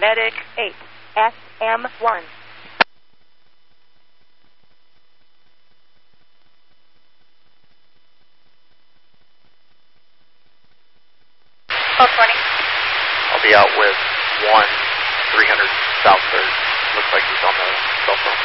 Medic 8, SM1. Oh, 20. I'll be out with 1, 300 South 3rd. Looks like he's on the cell phone.